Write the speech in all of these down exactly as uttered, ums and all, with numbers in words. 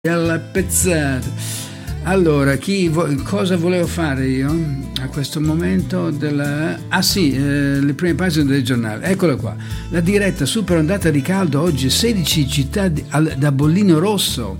alla pezzata. Allora, chi vo- cosa volevo fare io a questo momento della... Ah sì, eh, le prime pagine del giornale, eccola qua. La diretta super ondata di caldo oggi, sedici città di, al, da bollino rosso.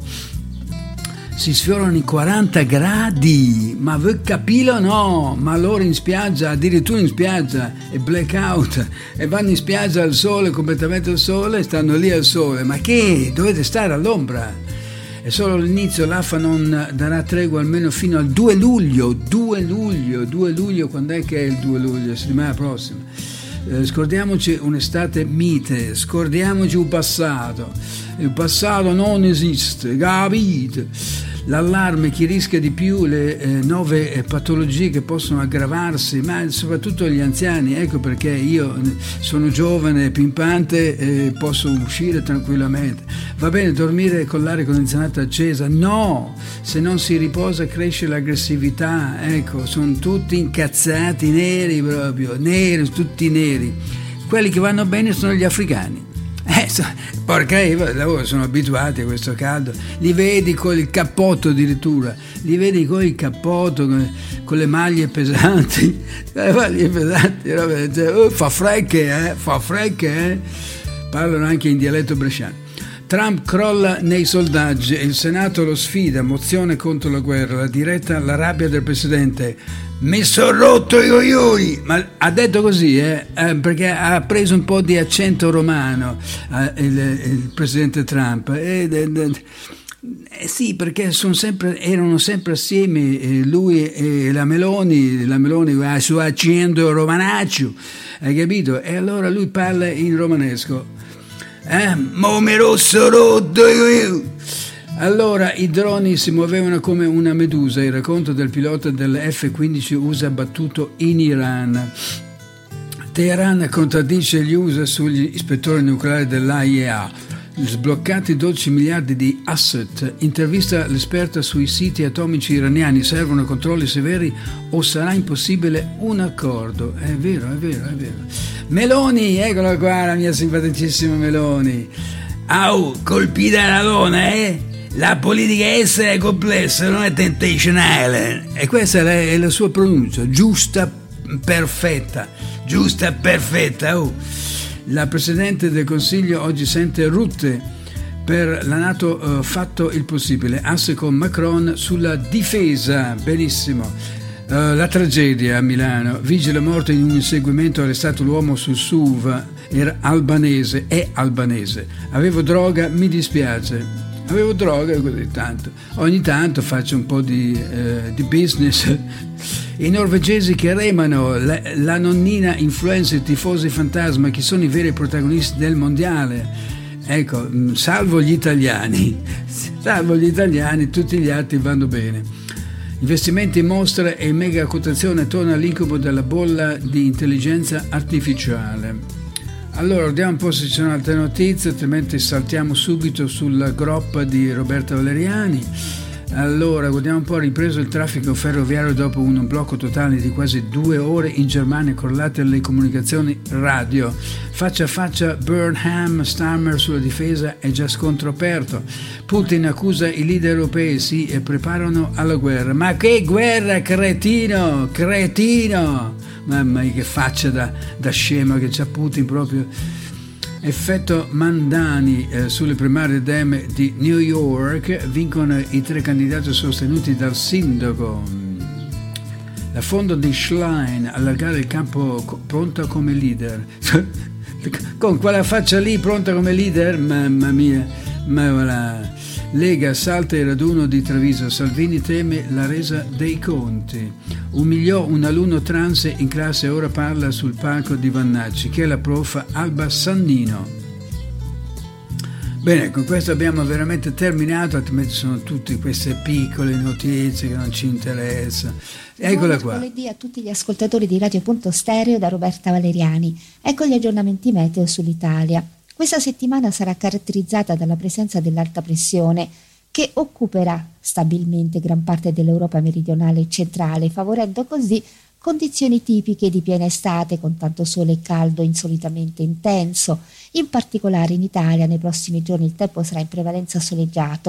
Si sfiorano i quaranta gradi, ma voi capilo no? Ma loro in spiaggia, addirittura in spiaggia, è blackout, e vanno in spiaggia al sole, completamente al sole, stanno lì al sole. Ma che? Dovete stare all'ombra. È solo l'inizio, l'A F A non darà tregua almeno fino al due luglio, due luglio, due luglio, quando è che è il due luglio? Settimana prossima. Eh, scordiamoci un'estate mite, scordiamoci un passato. Il passato non esiste, capite? L'allarme, chi rischia di più le eh, nuove eh, patologie che possono aggravarsi, ma soprattutto gli anziani. Ecco perché io sono giovane, pimpante, e posso uscire tranquillamente. Va bene dormire con l'aria condizionata accesa? No! Se non si riposa cresce l'aggressività. Ecco, sono tutti incazzati, neri proprio, neri, tutti neri. Quelli che vanno bene sono gli africani. Eh, so, porca loro sono abituati a questo caldo, li vedi con il cappotto addirittura, li vedi con il cappotto, con, con le maglie pesanti, le maglie pesanti, cioè, oh, fa frecche, eh, fa frecche, eh. Parlano anche in dialetto bresciano. Trump crolla nei sondaggi, il Senato lo sfida, mozione contro la guerra, la diretta alla rabbia del presidente. Mi sono rotto i coglioni, ma ha detto così, eh, eh, perché ha preso un po' di accento romano eh, il, il presidente Trump. Eh, eh, eh, sì, perché sono sempre, erano sempre assieme eh, lui e la Meloni, la Meloni ha il suo accento romanaccio, hai capito? E allora lui parla in romanesco. Eh, mo mi rosso rotto io. Allora i droni si muovevano come una medusa, il racconto del pilota dell'F quindici U S A abbattuto in Iran. Teheran contraddice gli U S A sugli ispettori nucleari dell'A I E A. Sbloccati dodici miliardi di asset. Intervista l'esperta sui siti atomici iraniani. Servono controlli severi o sarà impossibile un accordo? È vero, è vero, è vero. Meloni, eccola qua la mia simpaticissima Meloni. Au, colpita la donna, eh? La politica estera è complessa, non è Temptation Island. E questa è la sua pronuncia, giusta, perfetta, giusta, perfetta. Oh. La Presidente del Consiglio oggi sente Rutte per la NATO, uh, fatto il possibile. Asse con Macron sulla difesa, benissimo. Uh, la tragedia a Milano, vigile morto in un inseguimento, arrestato l'uomo sul S U V, era albanese, è albanese. Avevo droga, mi dispiace. Avevo droga così tanto. Ogni tanto faccio un po' di, eh, di business. I norvegesi che remano, la, la nonnina influenza, i tifosi fantasma, chi sono i veri protagonisti del mondiale? Ecco, salvo gli italiani, salvo gli italiani, tutti gli altri vanno bene. Investimenti in mostre e mega quotazione, torna all'incubo della bolla di intelligenza artificiale. Allora, vediamo un po' se ci sono altre notizie, altrimenti saltiamo subito sulla groppa di Roberta Valeriani. Allora, guardiamo un po', ripreso il traffico ferroviario dopo un blocco totale di quasi due ore in Germania, crollate le comunicazioni radio. Faccia a faccia Burnham, Starmer sulla difesa, è già scontro aperto. Putin accusa i leader europei, si sì, preparano alla guerra. Ma che guerra, cretino, cretino! Mamma mia, che faccia da, da scema che c'ha Putin proprio. Effetto Mandani, eh, sulle primarie Dem di New York, vincono i tre candidati sostenuti dal sindaco. La fondo di Schlein, allargare il campo co- pronta come leader. Con quella faccia lì pronta come leader, mamma mia, ma voilà. Lega salta il raduno di Treviso, Salvini teme la resa dei conti. Umiliò un alunno trans in classe, ora parla sul palco di Vannacci, che è la prof Alba Sannino. Bene, con questo abbiamo veramente terminato, altrimenti sono tutte queste piccole notizie che non ci interessano. Eccola qua. Buon mercoledì a tutti gli ascoltatori di Radio Punto Stereo da Roberta Valeriani. Ecco gli aggiornamenti meteo sull'Italia. Questa settimana sarà caratterizzata dalla presenza dell'alta pressione che occuperà stabilmente gran parte dell'Europa meridionale e centrale, favorendo così condizioni tipiche di piena estate con tanto sole e caldo insolitamente intenso. In particolare in Italia nei prossimi giorni il tempo sarà in prevalenza soleggiato,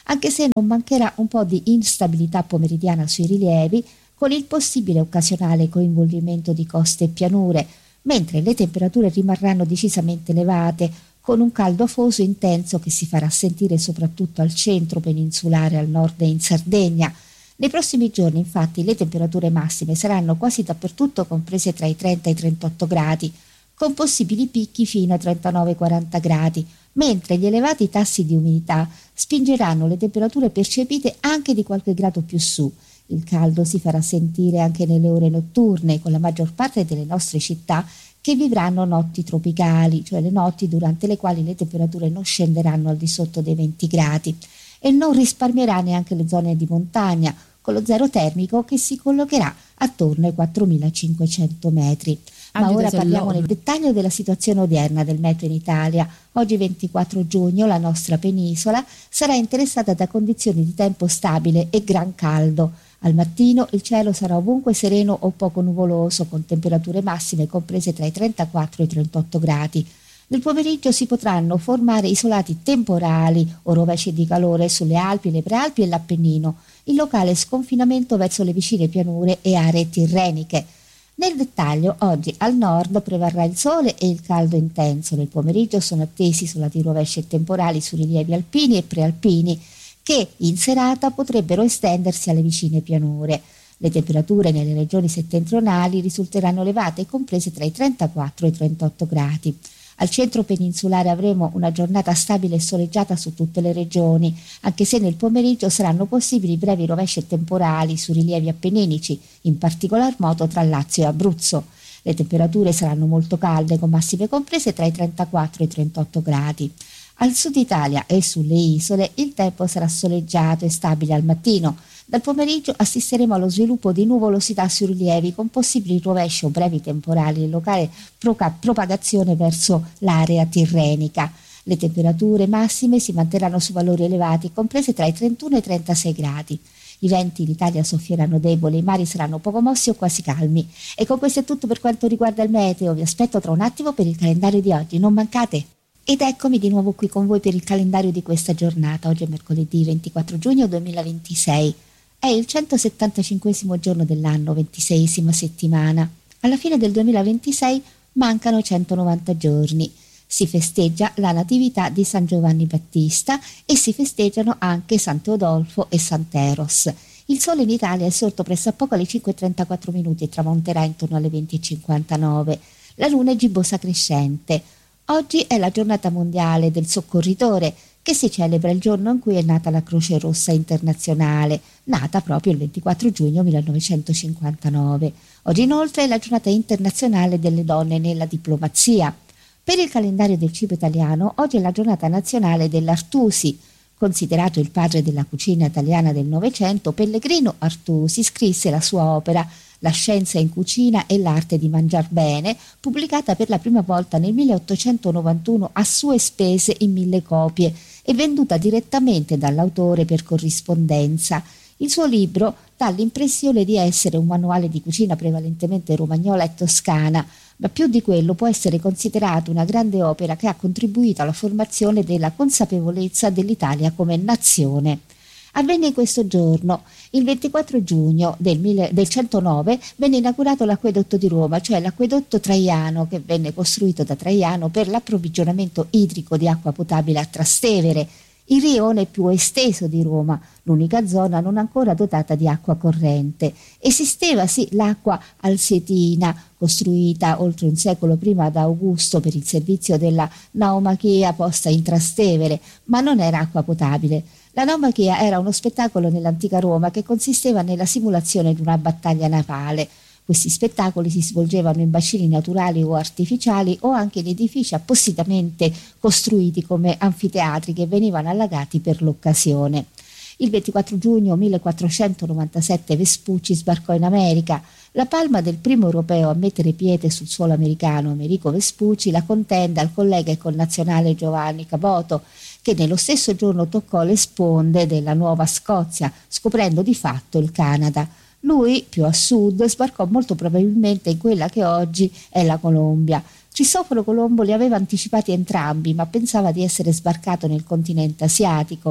anche se non mancherà un po' di instabilità pomeridiana sui rilievi, con il possibile occasionale coinvolgimento di coste e pianure, mentre le temperature rimarranno decisamente elevate, con un caldo afoso intenso che si farà sentire soprattutto al centro peninsulare, al nord e in Sardegna. Nei prossimi giorni, infatti, le temperature massime saranno quasi dappertutto comprese tra i trenta e i trentotto gradi, con possibili picchi fino ai trentanove quaranta gradi, mentre gli elevati tassi di umidità spingeranno le temperature percepite anche di qualche grado più su. Il caldo si farà sentire anche nelle ore notturne, con la maggior parte delle nostre città che vivranno notti tropicali, cioè le notti durante le quali le temperature non scenderanno al di sotto dei venti gradi, e non risparmierà neanche le zone di montagna, con lo zero termico che si collocherà attorno ai quattromilacinquecento metri. Ma ora parliamo nel dettaglio della situazione odierna del meteo in Italia. Oggi ventiquattro giugno la nostra penisola sarà interessata da condizioni di tempo stabile e gran caldo. Al mattino il cielo sarà ovunque sereno o poco nuvoloso, con temperature massime comprese tra i trentaquattro e i trentotto gradi. Nel pomeriggio si potranno formare isolati temporali o rovesci di calore sulle Alpi, le Prealpi e l'Appennino, in locale sconfinamento verso le vicine pianure e aree tirreniche. Nel dettaglio, oggi al nord prevarrà il sole e il caldo intenso. Nel pomeriggio sono attesi isolati rovesci e temporali su rilievi alpini e prealpini, che in serata potrebbero estendersi alle vicine pianure. Le temperature nelle regioni settentrionali risulteranno elevate e comprese tra i trentaquattro e i trentotto gradi. Al centro peninsulare avremo una giornata stabile e soleggiata su tutte le regioni, anche se nel pomeriggio saranno possibili brevi rovesci e temporali su rilievi appenninici, in particolar modo tra Lazio e Abruzzo. Le temperature saranno molto calde, con massime comprese tra i trentaquattro e i trentotto gradi. Al sud Italia e sulle isole il tempo sarà soleggiato e stabile al mattino. Dal pomeriggio assisteremo allo sviluppo di nuvolosità sui rilievi, con possibili rovesci o brevi temporali e locale proca- propagazione verso l'area tirrenica. Le temperature massime si manterranno su valori elevati, comprese tra i trentuno e i trentasei gradi. I venti in Italia soffieranno deboli, i mari saranno poco mossi o quasi calmi. E con questo è tutto per quanto riguarda il meteo. Vi aspetto tra un attimo per il calendario di oggi, non mancate! Ed eccomi di nuovo qui con voi per il calendario di questa giornata. Oggi è mercoledì ventiquattro giugno duemilaventisei. È il centosettantacinquesimo giorno dell'anno, ventiseiesima settimana. Alla fine del duemilaventisei mancano centonovanta giorni. Si festeggia la natività di San Giovanni Battista e si festeggiano anche San Teodolfo e Sant'Eros. Il sole in Italia è sorto pressappoco alle cinque e trentaquattro minuti e tramonterà intorno alle venti e cinquantanove. La luna è gibbosa crescente. Oggi è la giornata mondiale del soccorritore, che si celebra il giorno in cui è nata la Croce Rossa Internazionale, nata proprio il ventiquattro giugno millenovecentocinquantanove. Oggi inoltre è la giornata internazionale delle donne nella diplomazia. Per il calendario del cibo italiano, oggi è la giornata nazionale dell'Artusi. Considerato il padre della cucina italiana del Novecento, Pellegrino Artusi scrisse la sua opera La scienza in cucina e l'arte di mangiar bene, pubblicata per la prima volta nel milleottocentonovantuno a sue spese in mille copie e venduta direttamente dall'autore per corrispondenza. Il suo libro dà l'impressione di essere un manuale di cucina prevalentemente romagnola e toscana, ma più di quello può essere considerato una grande opera che ha contribuito alla formazione della consapevolezza dell'Italia come nazione. Avvenne questo giorno, il ventiquattro giugno del, mille, del centonove, venne inaugurato l'acquedotto di Roma, cioè l'acquedotto Traiano, che venne costruito da Traiano per l'approvvigionamento idrico di acqua potabile a Trastevere, il rione più esteso di Roma, l'unica zona non ancora dotata di acqua corrente. Esisteva sì l'acqua alsietina, costruita oltre un secolo prima da Augusto per il servizio della naumachia posta in Trastevere, ma non era acqua potabile. La naumachia era uno spettacolo nell'antica Roma che consisteva nella simulazione di una battaglia navale. Questi spettacoli si svolgevano in bacini naturali o artificiali o anche in edifici appositamente costruiti come anfiteatri che venivano allagati per l'occasione. Il ventiquattro giugno millequattrocentonovantasette Vespucci sbarcò in America. La palma del primo europeo a mettere piede sul suolo americano, Amerigo Vespucci, la contende al collega e connazionale Giovanni Caboto, che nello stesso giorno toccò le sponde della Nuova Scozia, scoprendo di fatto il Canada. Lui, più a sud, sbarcò molto probabilmente in quella che oggi è la Colombia. Cristoforo Colombo li aveva anticipati entrambi, ma pensava di essere sbarcato nel continente asiatico.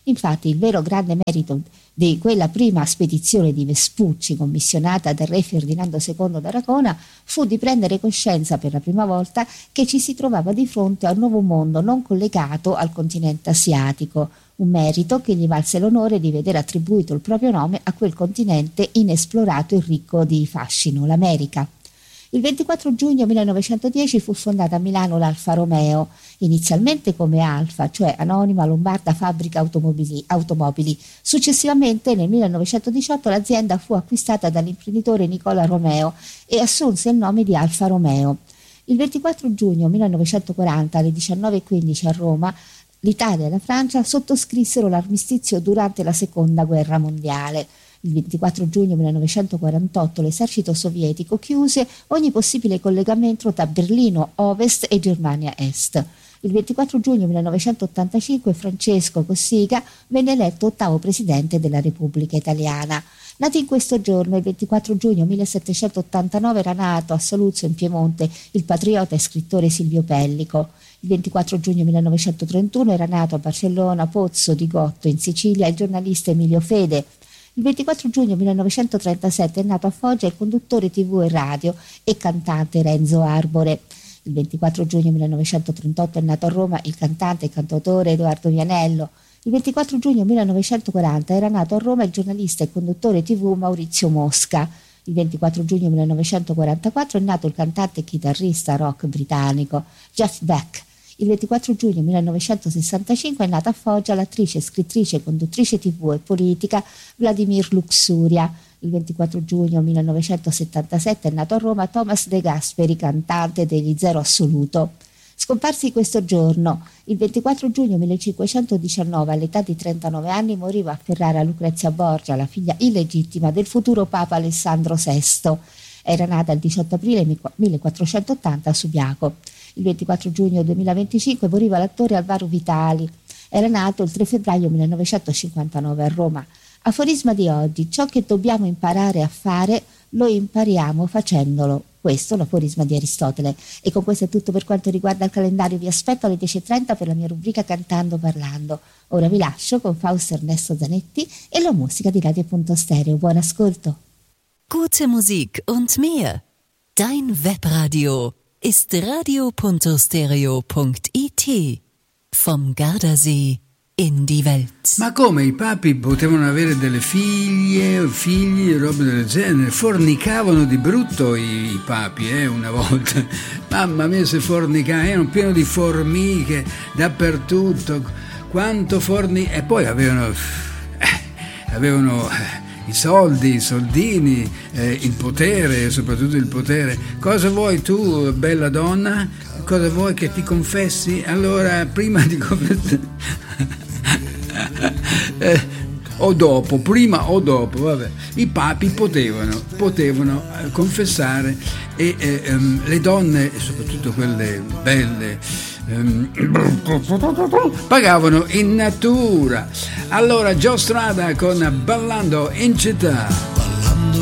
Infatti il vero grande merito di quella prima spedizione di Vespucci commissionata dal re Ferdinando secondo d'Aragona fu di prendere coscienza per la prima volta che ci si trovava di fronte a un nuovo mondo non collegato al continente asiatico, un merito che gli valse l'onore di vedere attribuito il proprio nome a quel continente inesplorato e ricco di fascino, l'America. Il ventiquattro giugno millenovecentodieci fu fondata a Milano l'Alfa Romeo, inizialmente come Alfa, cioè Anonima Lombarda Fabbrica Automobili. automobili. Successivamente, nel millenovecentodiciotto, l'azienda fu acquistata dall'imprenditore Nicola Romeo e assunse il nome di Alfa Romeo. Il ventiquattro giugno millenovecentoquaranta, alle diciannove e quindici a Roma, l'Italia e la Francia sottoscrissero l'armistizio durante la Seconda Guerra Mondiale. Il ventiquattro giugno millenovecentoquarantotto l'esercito sovietico chiuse ogni possibile collegamento tra Berlino Ovest e Germania Est. Il ventiquattro giugno millenovecentottantacinque Francesco Cossiga venne eletto ottavo presidente della Repubblica Italiana. Nato in questo giorno, il ventiquattro giugno millesettecentottantanove era nato a Saluzzo in Piemonte il patriota e scrittore Silvio Pellico. Il ventiquattro giugno millenovecentotrentuno era nato a Barcellona Pozzo di Gotto in Sicilia il giornalista Emilio Fede. Il ventiquattro giugno millenovecentotrentasette è nato a Foggia il conduttore tivù e radio e cantante Renzo Arbore. Il ventiquattro giugno millenovecentotrentotto è nato a Roma il cantante e cantautore Edoardo Vianello. Il ventiquattro giugno millenovecentoquaranta era nato a Roma il giornalista e conduttore tivù Maurizio Mosca. Il ventiquattro giugno millenovecentoquarantaquattro è nato il cantante e chitarrista rock britannico Jeff Beck. Il ventiquattro giugno millenovecentosessantacinque è nata a Foggia l'attrice, scrittrice, conduttrice tivù e politica Vladimir Luxuria. Il ventiquattro giugno millenovecentosettantasette è nato a Roma Thomas De Gasperi, cantante degli Zero Assoluto. Scomparsi questo giorno, il ventiquattro giugno millecinquecentodiciannove, all'età di trentanove anni, moriva a Ferrara Lucrezia Borgia, la figlia illegittima del futuro Papa Alessandro sesto. Era nata il diciotto aprile millequattrocentottanta a Subiaco. Il ventiquattro giugno duemilaventicinque moriva l'attore Alvaro Vitali. Era nato il tre febbraio millenovecentocinquantanove a Roma. Aforisma di oggi: ciò che dobbiamo imparare a fare lo impariamo facendolo. Questo è l'aforisma di Aristotele. E con questo è tutto per quanto riguarda il calendario. Vi aspetto alle dieci e trenta per la mia rubrica Cantando Parlando. Ora vi lascio con Fausto Ernesto Zanetti e la musica di Radio Punto Stereo. Buon ascolto. Gute Musik und mehr. Dein Webradio ist radio punto stereo punto it. Vom Gardasee in die Welt. Ma come, i papi potevano avere delle figlie, figli e robe del genere? Fornicavano di brutto i, i papi, eh, una volta. Mamma mia, se fornicavano, erano pieno di formiche dappertutto. Quanto forni... E poi avevano... Eh, avevano... Eh, i soldi, i soldini, eh, il potere, soprattutto il potere. Cosa vuoi tu, bella donna? Cosa vuoi che ti confessi? Allora, prima di confessare... eh, o dopo, prima o dopo, vabbè. I papi potevano, potevano confessare e eh, um, le donne, soprattutto quelle belle, pagavano in natura. Allora Gio Strada con Ballando in città.